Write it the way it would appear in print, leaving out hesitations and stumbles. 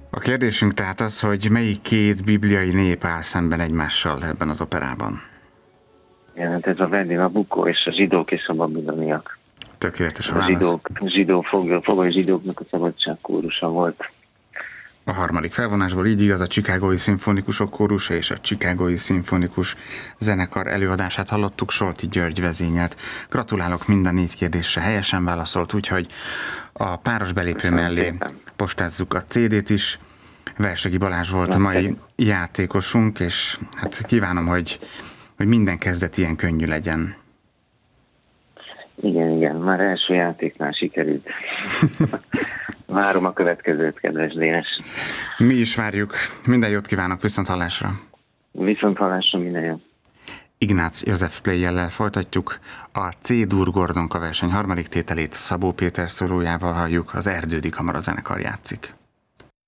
A kérdésünk tehát az, hogy melyik két bibliai nép áll szemben egymással ebben az operában? Igen, hát ez a Nabucco és a zsidók és a babiloniak. Tökéletes a válasz. A fogoly zsidóknak a szabadság kórusa volt. A harmadik felvonásból így igaz, a Chicagói Szimfonikusok kórusa és a Chicagói Szimfonikus zenekar előadását hallottuk, Solti György vezényelt. Gratulálok, minden 4 kérdésre helyesen válaszolt, úgyhogy a páros belépő mellé postázzuk a CD-t is. Versegi Balázs volt a mai játékosunk, és hát kívánom, hogy minden kezdet ilyen könnyű legyen. Igen, már első játéknál sikerült. Várom a következőt, kedves Dénes. Mi is várjuk. Minden jót kívánok, viszonthallásra. Viszonthallásra, minden jó. Ignác József Play-jellel folytatjuk. A C-dur Gordonka verseny harmadik tételét Szabó Péter szólójával halljuk, az Erdődi Kamara zenekar játszik.